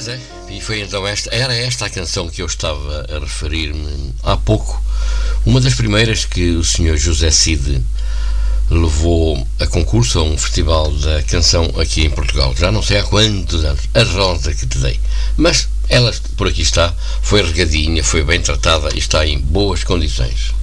Pois é, e foi então era esta a canção que eu estava a referir-me há pouco, uma das primeiras que o Sr. José Cid levou a concurso a um festival da canção aqui em Portugal, já não sei há quantos anos, A Rosa que Te Dei, mas ela por aqui está, foi regadinha, foi bem tratada e está em boas condições.